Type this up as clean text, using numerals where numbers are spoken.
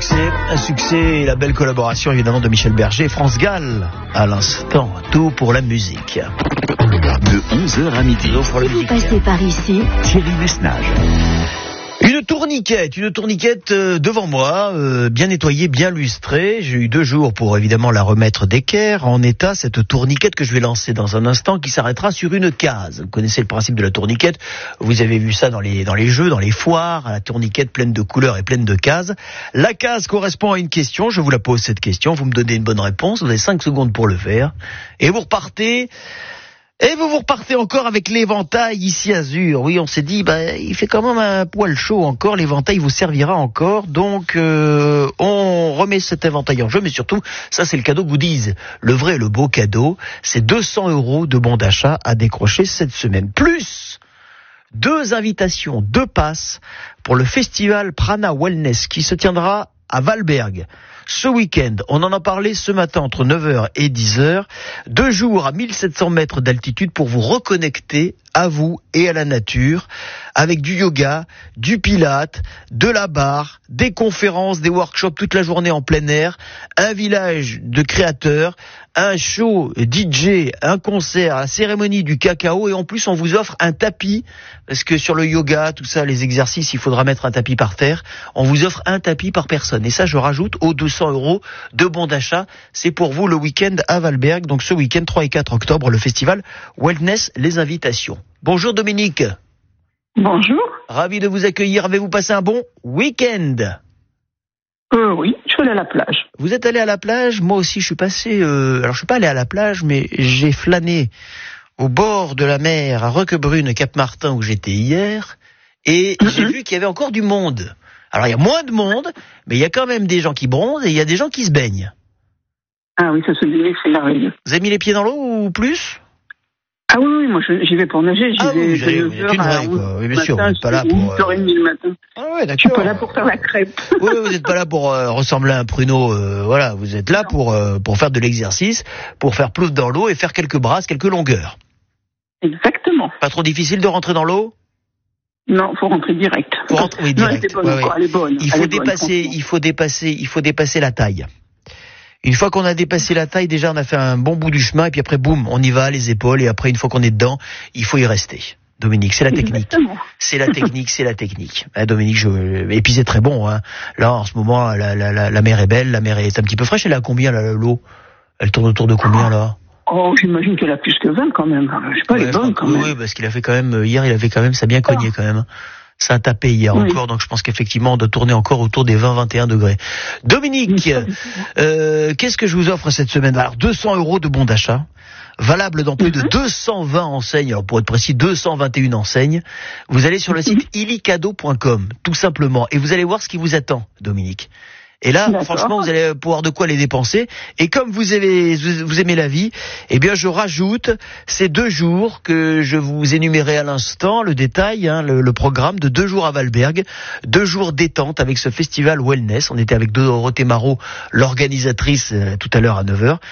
un succès et la belle collaboration évidemment de Michel Berger et France Gall. À l'instant, tout pour la musique. De 11h à midi. Si vous passez par ici, Thierry Messnage. Une tourniquette devant moi, bien nettoyée, bien lustrée. J'ai eu 2 jours pour évidemment la remettre d'équerre en état, cette tourniquette que je vais lancer dans un instant, qui s'arrêtera sur une case. Vous connaissez le principe de la tourniquette, vous avez vu ça dans les jeux, dans les foires, la tourniquette pleine de couleurs et pleine de cases. La case correspond à une question, je vous la pose cette question, vous me donnez une bonne réponse, vous avez 5 secondes pour le faire, et vous repartez encore avec l'éventail ici Azur. Oui, on s'est dit, il fait quand même un poil chaud encore, l'éventail vous servira encore, donc on remet cet éventail en jeu, mais surtout, ça c'est le cadeau goodies. Le vrai, le beau cadeau, c'est 200 € de bons d'achat à décrocher cette semaine. Plus 2 invitations, 2 passes pour le festival Prana Wellness qui se tiendra à Valberg. Ce week-end, on en a parlé ce matin entre 9h et 10h, 2 jours à 1700 mètres d'altitude pour vous reconnecter à vous et à la nature, avec du yoga, du pilate, de la barre, des conférences, des workshops toute la journée en plein air, un village de créateurs, un show DJ, un concert, la cérémonie du cacao, et en plus on vous offre un tapis, parce que sur le yoga, tout ça, les exercices, il faudra mettre un tapis par terre, on vous offre un tapis par personne, et ça je rajoute aux 200 € de bons d'achat, c'est pour vous le week-end à Valberg, donc ce week-end 3 et 4 octobre, le festival Wellness, les invitations. Bonjour Dominique. Bonjour. Ravi de vous accueillir. Avez-vous passé un bon week-end? Oui, je suis allé à la plage. Vous êtes allé à la plage? Moi aussi, je suis passé... Alors, je suis pas allé à la plage, mais j'ai flâné au bord de la mer à Roquebrune, Cap-Martin, où j'étais hier, et j'ai vu qu'il y avait encore du monde. Alors, il y a moins de monde, mais il y a quand même des gens qui bronzent et il y a des gens qui se baignent. Ah oui, ça se dit, c'est merveilleux. Vous avez mis les pieds dans l'eau ou plus? Ah oui, moi j'y vais pour nager, vous êtes une vraie, quoi. Oui, bien sûr, vous n'êtes pas là pour... 8h30 le matin. Ah ouais, d'accord. Je suis pas là pour faire la crêpe. Oui, vous n'êtes pas là pour ressembler à un pruneau, voilà, vous êtes là pour faire de l'exercice, pour faire plouf dans l'eau et faire quelques brasses, quelques longueurs. Exactement. Pas trop difficile de rentrer dans l'eau? Non, faut rentrer direct. Oui, direct. Non, elle est bonne, ouais. Elle est bonne. Il faut dépasser la taille. Une fois qu'on a dépassé la taille, déjà on a fait un bon bout du chemin, et puis après boum, on y va, les épaules, et après une fois qu'on est dedans, il faut y rester. Dominique, c'est la technique. Exactement. C'est la technique. Dominique, et puis c'est très bon, hein. Là, en ce moment, la mer est belle, la mer est un petit peu fraîche. Elle est à combien, là, l'eau? Elle tourne autour de combien, là? Oh, j'imagine qu'elle a plus que 20 quand même. Je sais pas, elle est bonne quand même. Oui, parce qu'il a fait quand même, hier, ça a bien cogné quand même. Ça a tapé hier encore, donc je pense qu'effectivement on doit tourner encore autour des 20-21 degrés. Dominique, qu'est-ce que je vous offre cette semaine? Alors 200 € de bons d'achat, valable dans plus de 220 enseignes, alors pour être précis 221 enseignes. Vous allez sur le site illicado.com, tout simplement, et vous allez voir ce qui vous attend, Dominique. Et là, franchement, vous allez pouvoir de quoi les dépenser. Et comme vous aimez la vie, eh bien, je rajoute ces 2 jours que je vous énumérais à l'instant, le détail, hein, le programme de 2 jours à Valberg, 2 jours détente avec ce festival Wellness. On était avec Dorothée Marot, l'organisatrice, tout à l'heure à 9h.